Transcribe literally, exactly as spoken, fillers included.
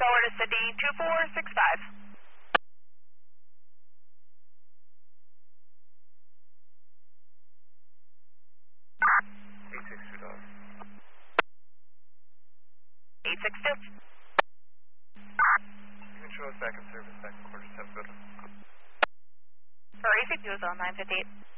Dollar to Sydney two four six five. eight six two dollars. eight six two. You can show us back in service, second quarter, seven. For A C Q is on nine fifty-eight.